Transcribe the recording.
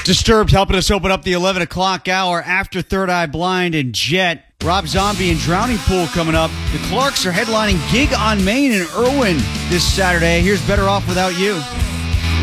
Disturbed helping us open up the 11 o'clock hour after Third Eye Blind and Jet. Rob Zombie and Drowning Pool coming up. The Clarks are headlining Gig on Main in Irwin this Saturday. Here's Better Off Without You.